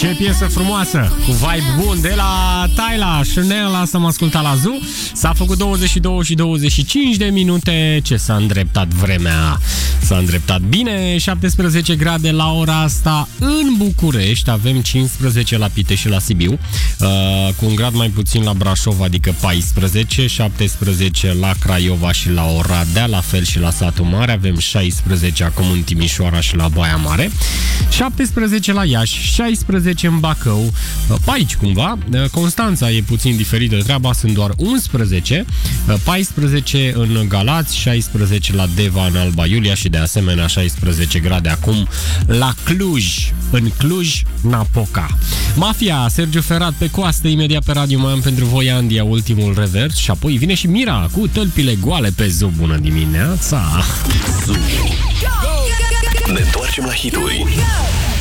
Ce piesă frumoasă, cu vibe bun de la Tyla Chanel. Asta am ascultat la Zoo. S-a făcut 22 și 25 de minute. Ce s-a îndreptat vremea? S-a îndreptat bine. 17 grade la ora asta în București. Avem 15 la Pitești și la Sibiu, cu un grad mai puțin la Brașov, adică 14, 17 la Craiova și la Oradea, la fel și la Satul Mare. Avem 16 acum în Timișoara și la Baia Mare, 17 la Iași, 16 în Bacău, pe aici cumva. Constanța e puțin diferită treaba, sunt doar 11, 14 în Galați, 16 la Deva în Alba Iulia și de asemenea 16 grade acum la Cluj, în Cluj-Napoca. Mafia, Sergiu Ferat pe coastă, imediat pe radio mai am pentru voi Andia, ultimul revers și apoi vine și Mira cu tălpile goale pe Zoo. Bună dimineața! Ne întoarcem la hituri